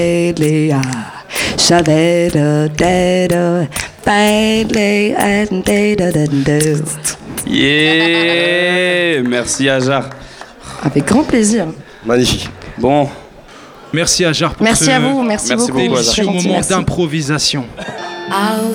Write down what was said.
Yeah, merci Ajar. Avec grand plaisir. Magnifique. Bon. Merci Ajar pour Merci à vous, merci beaucoup. délicieux moment d'improvisation.